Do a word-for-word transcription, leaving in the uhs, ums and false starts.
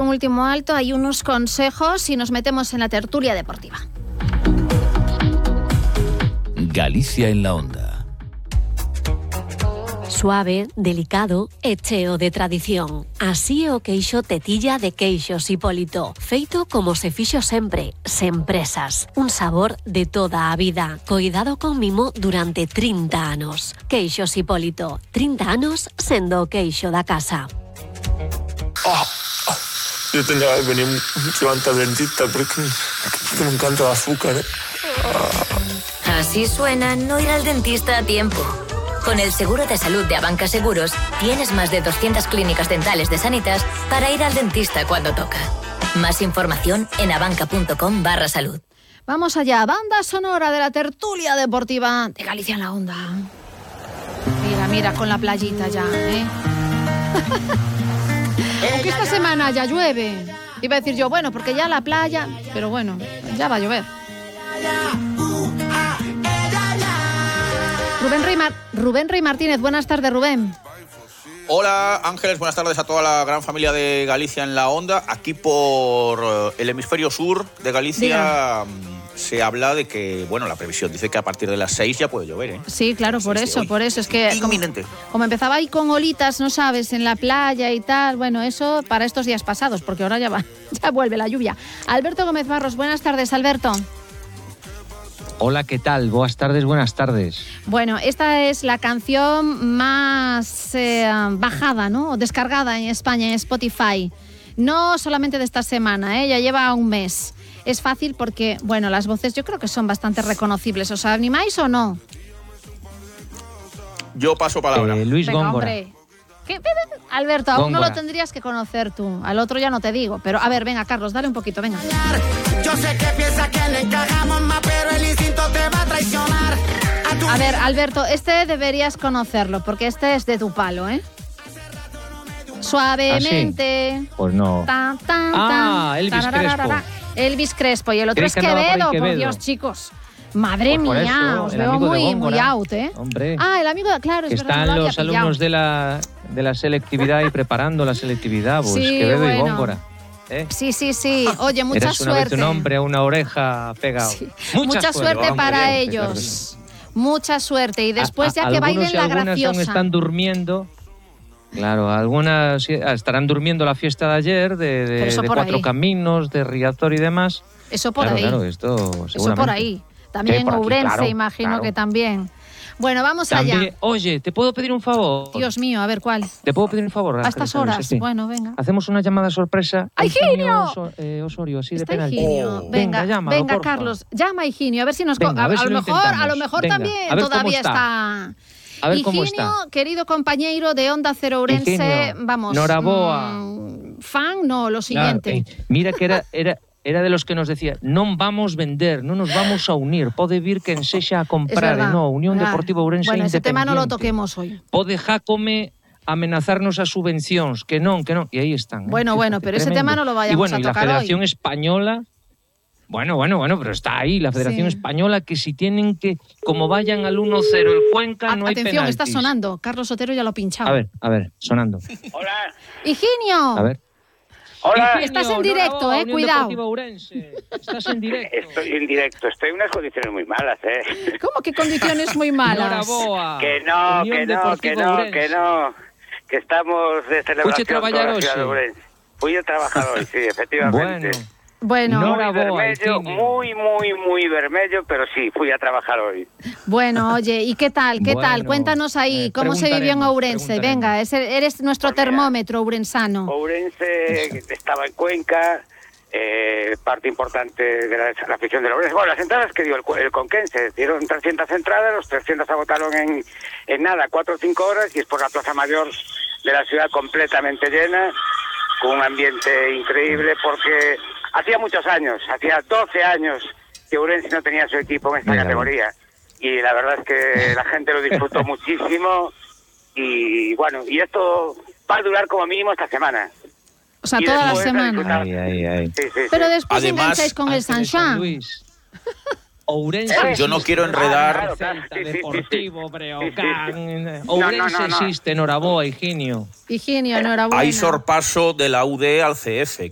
un último alto, hay unos consejos y nos metemos en la tertulia deportiva. Galicia en la onda. Suave, delicado e cheo de tradición. Así é o queixo tetilla de Queixos Hipólito. Feito como se fixo sempre, sen presas. Un sabor de toda a vida. Coidado con mimo durante trinta anos. Queixos Hipólito. trinta anos sendo o queixo da casa. Oh, oh. Yo tendría que venir mucho antes al dentista porque, porque me encanta el azúcar, ¿eh? Oh. Así suena no ir al dentista a tiempo. Con el seguro de salud de Abanca Seguros, tienes más de doscientas clínicas dentales de Sanitas para ir al dentista cuando toca. Más información en abanca.com barra salud. Vamos allá, banda sonora de la tertulia deportiva de Galicia en la onda. Mira, mira, con la playita ya, ¿eh? Aunque esta semana ya llueve. Iba a decir yo, bueno, porque ya la playa, pero bueno, ya va a llover. Rubén Rey, Mar- Rubén Rey Martínez, buenas tardes, Rubén. Hola Ángeles, buenas tardes a toda la gran familia de Galicia en la onda. Aquí por el hemisferio sur de Galicia Diga. se habla de que, bueno, la previsión dice que a partir de las seis ya puede llover, ¿eh? Sí, claro, por eso, hoy. por eso. Es que Inminente. Como, como empezaba ahí con olitas, no sabes, en la playa y tal, bueno, eso para estos días pasados, porque ahora ya va, ya vuelve la lluvia. Alberto Gómez Barros, buenas tardes, Alberto. Hola, ¿qué tal? Buenas tardes, buenas tardes. Bueno, esta es la canción más eh, bajada, ¿no? O descargada en España, en Spotify. No solamente de esta semana, ¿eh? Ya lleva un mes. Es fácil porque, bueno, las voces yo creo que son bastante reconocibles. ¿Os animáis o no? Yo paso palabra. Eh, Luis Venga, Góngora. Hombre. ¿Qué? Alberto, aún Góngora. no lo tendrías que conocer tú. Al otro ya no te digo. Pero a ver, venga, Carlos, dale un poquito, venga. Yo sé que piensas que le encajamos más, pero el instinto te va a traicionar. A, tu... a ver, Alberto, este deberías conocerlo, porque este es de tu palo, ¿eh? Suavemente. ¿Ah, sí? Pues no. Tan, tan, ah, tan, Elvis Crespo. Elvis Crespo. Y el otro es Quevedo, por, por Dios, chicos. Madre pues mía, eso, os veo muy, muy out, ¿eh? Hombre. Ah, el amigo, claro, es que verdad, están no los alumnos de la, de la selectividad y preparando la selectividad, pues sí, Quevedo bueno. y Góngora. ¿Eh? Sí, sí, sí. Oye, mucha Eres una suerte. Vez un hombre a una oreja pegado. Sí. Mucha, mucha suerte, suerte para hombre, ellos. Mucha suerte. Y después a, a, ya que bailen la algunas graciosa. Aún están durmiendo. Claro, algunas estarán durmiendo la fiesta de ayer, de, de, de Cuatro ahí. Caminos, de Riazor y demás. Eso por claro, ahí. Claro, esto seguramente. Eso por ahí. También por aquí, Ourense, claro, imagino claro. que también. Bueno, vamos también, allá. Oye, ¿te puedo pedir un favor? Dios mío, a ver, ¿cuál? ¿Te puedo pedir un favor? A estas horas. Sí. Bueno, venga. Hacemos una llamada sorpresa. ¡A Higinio! Oso, eh, Osorio, así Está de penalti. Higinio. Oh. Venga, venga, llámalo, venga porfa. Carlos. Llama a Higinio, a ver si nos... Venga, a, a, ver a, si lo lo mejor, a lo mejor venga, también a ver todavía está. está... A ver Higinio, cómo está. querido compañero de Onda Cero Ourense, Higinio, vamos... Noraboa. Mmm, fan, no, lo siguiente. Claro, eh, mira que era... era Era de los que nos decía, non vamos vender, non nos vamos a unir, pode vir quen sexa a comprar, no, Unión ah, Deportiva Ourense bueno, ese Independiente. tema non lo toquemos hoy. Pode Jácome amenazarnos as subvencións, que non, que non, e aí están. Bueno, ¿eh? bueno, pero tremendo. ese tema non lo vayamos y bueno, a tocar tocar hoy. Y la Federación hoy. Española, bueno, bueno, bueno, pero está ahí, la Federación sí. Española, que si tienen que, como vayan al uno cero el Cuenca, a, no hay atención, penaltis. está sonando. Carlos Sotero ya lo ha pinchado. A ver, a ver, sonando. Hola. Higinio. A ver. Hola. Higinio, estás en directo, Noraboa, eh, Unión cuidado. Deportiva Ourense. Estás en directo. Estoy en directo, estoy en unas condiciones muy malas, ¿eh? ¿Cómo que condiciones muy malas? Noraboa. Que no, Unión que no, Deportiva que no, Ourense. que no. Que estamos de celebración. Fuiste a traballar toda la hoxe? ciudad de Ourense. Fui a trabajar hoy, sí, efectivamente. Bueno. Bueno, muy Noraboa, vermello, Higinio. muy, muy, muy vermello, pero sí, fui a trabajar hoy. bueno, oye, ¿y qué tal? ¿Qué Bueno, tal? Cuéntanos ahí, eh, ¿cómo se vivió en preguntaremos, Ourense? Venga, ese- eres nuestro Pues mira, termómetro ourensano. Ourense estaba en Cuenca, eh, parte importante de la, la afición de la Ourense. Bueno, las entradas que dio el, el Conquense, dieron trescientas entradas, los trescientas se agotaron en, en nada, cuatro o cinco horas, y es por la Plaza Mayor de la ciudad completamente llena, con un ambiente increíble, porque hacía muchos años, hacía doce años que Ourense no tenía su equipo en esta Mira, categoría, y la verdad es que la gente lo disfrutó muchísimo, y bueno, y esto va a durar como mínimo esta semana. O sea, y toda la después a semana. disfrutar. Ay, ay, ay. Sí, sí, Pero sí. después Además, engancháis con el Ángeles San Sanxán. Luis. Ourense. Eh, Yo no quiero enredar. Claro, claro. Celta, Sí, sí, sí, Deportivo, sí. Breogán. Sí, sí. Ourense No, no, no, no. existe, Noraboa, Higinio. Higinio, enhorabuena. Hay sorpaso de la U D al C F.